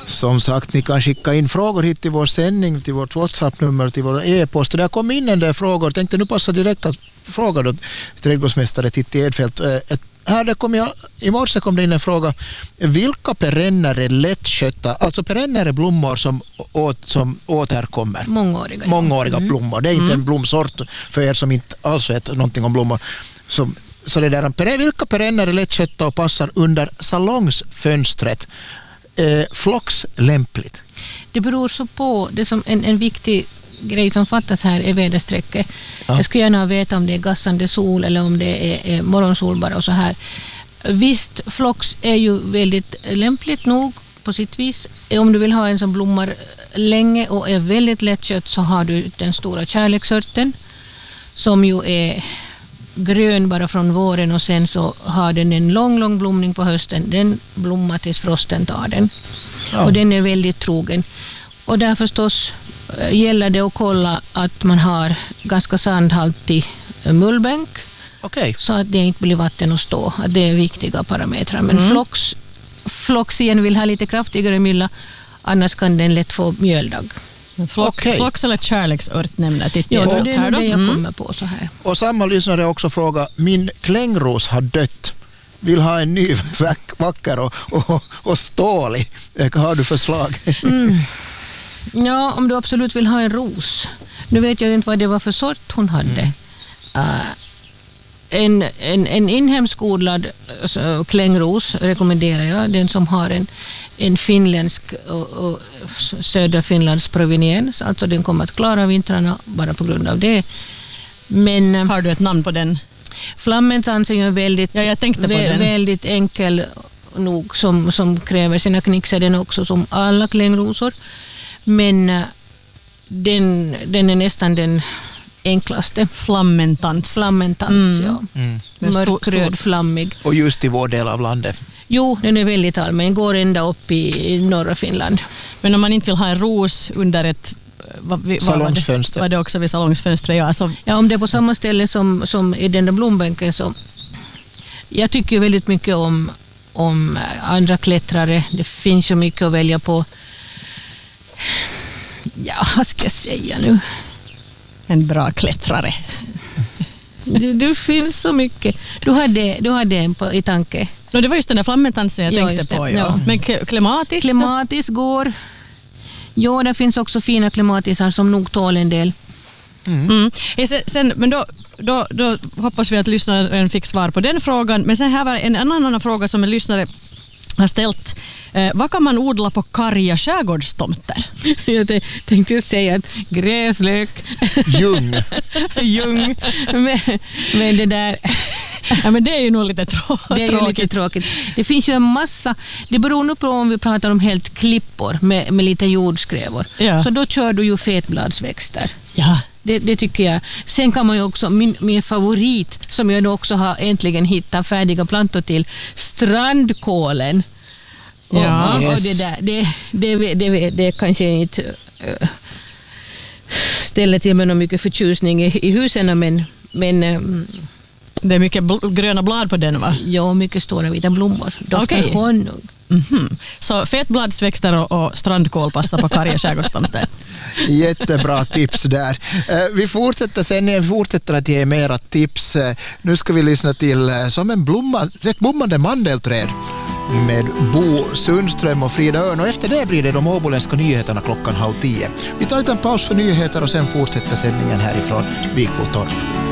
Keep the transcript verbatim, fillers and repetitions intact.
Som sagt, ni kan skicka in frågor hit till vår sändning, till vårt WhatsApp-nummer, till vår e-post. Och där kom in en del frågor. Tänkte nu passa direkt att fråga då trädgårdsmästare Titti Edfeldt. Ett, här det kom jag, i morse kom det in en fråga. Vilka perenner är lättskötta? Alltså perenner är blommor som, åt, som återkommer. Mångåriga. Mångåriga mm. blommor. Det är inte mm. en blomsort för er som inte alls vet någonting om blommor. Så, så det där, vilka perenner är lättskötta och passar under salongsfönstret? Eh, flox lämpligt? Det beror så på. Det som en, en viktig grej som fattas här är väderstrecket. Ja. Jag skulle gärna veta om det är gassande sol eller om det är, är morgonsol bara och så här. Visst, flox är ju väldigt lämpligt nog på sitt vis. Om du vill ha en som blommar länge och är väldigt lättkött så har du den stora kärleksörten som ju är grön bara från våren och sen så har den en lång, lång blomning på hösten. Den blommar tills frosten tar den. Ja. Och den är väldigt trogen. Och där förstås gäller det att kolla att man har ganska sandhaltig mullbänk. Okay. Så att det inte blir vatten att stå. Att det är viktiga parametrar. Men mm. flox, flox igen vill ha lite kraftigare mylla. Annars kan den lätt få mjöldagg. Flox, okay. flox eller kärleksört nämner jag. Ja, det är det jag mm. kommer på så här. Och samma lyssnare också fråga, min klängros har dött. Vill ha en ny vacker och, och, och stålig. Har du förslag? Mm. Ja, om du absolut vill ha en ros. Nu vet jag inte vad det var för sort hon hade. Mm. Uh, en, en, en inhemsk odlad alltså, klängros rekommenderar jag. Den som har en, en finländsk och, och södra Finlands proveniens. Alltså den kommer att klara vintrarna bara på grund av det. Men, har du ett namn på den? Flammentans är väldigt, ja, jag tänkte på vä- den. väldigt enkel nog som, som kräver sina knixar den också som alla klängrosor. Men uh, den, den är nästan den enklaste. Flammentans. Flammentans, mm. ja. Mm. Mörkröd, flammig. Och just i vår del av landet. Jo, den är väldigt allmän. Går ända upp i, i norra Finland. Men om man inte vill ha en ros under ett vad, vad salongsfönster. Var det, var det också vid salongsfönstret? Ja, alltså. Ja, om det är på samma ställe som, som i den där blombänken så jag tycker väldigt mycket om, om andra klättrare. Det finns ju mycket att välja på. Ja, vad ska jag säga nu? En bra klättrare. Det, det finns så mycket. Du hade, du hade en på, i tanke. No, det var just den där flammentansen jag ja, tänkte på. Ja. Ja. Men klimatis? Klimatis går. Ja, det finns också fina klimatisar som nog tål en del. Mm. Mm. Sen, sen, men då, då, då hoppas vi att lyssnaren fick svar på den frågan. Men sen här var en annan, annan fråga som en lyssnare har ställt. Eh, vad kan man odla på karga skärgårdstomter? Jag tänkte ju säga att gräslök. Ljung. Ljung. Men, men det där... Ja, men det är ju nog lite trå- det är tråkigt. Lite tråkigt. Det finns ju en massa... Det beror nog på om vi pratar om helt klippor med, med lite jordskrävor. Ja. Så då kör du ju fetbladsväxter. Ja. Det, det tycker jag. Sen kan man ju också, min, min favorit som jag nu också har äntligen hittat färdiga plantor till, strandkålen. Ja, och, yes. och det där, det, det, det, det kanske inte uh, ställer till med någon mycket förtjusning i, i husen, men, men um, det är mycket bl- gröna blad på den, va? ja, mycket stora vita blommor. Doftar okay. honung. Mm-hmm. Så fetbladsväxter och, och strandkål passar på karga skärgårdstomter. Jättebra tips där. Vi fortsätter sen, vi fortsätter att ge mera tips. Nu ska vi lyssna till Som en blomma, ett blommande mandelträd med Bo Sundström och Frida Örn. Och efter det blir det de åboländska nyheterna klockan halv tio. Vi tar en paus för nyheter och sen fortsätter sändningen härifrån Vikbotorp.